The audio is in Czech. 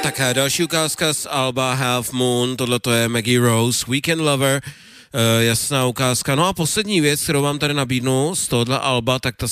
Tak a další ukázka z alba Half Moon, tohleto je Maggie Rose, Weekend Lover, jasná ukázka. No a poslední věc, kterou vám tady nabídnu z tohohle alba, tak ta